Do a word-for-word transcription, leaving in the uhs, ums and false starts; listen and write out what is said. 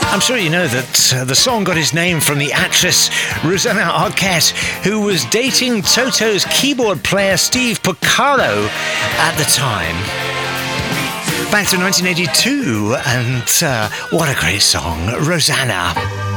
I'm sure you know that uh, the song got its name from the actress Rosanna Arquette, who was dating Toto's keyboard player Steve Porcaro at the time. Back to nineteen eighty-two, and uh, what a great song, Rosanna.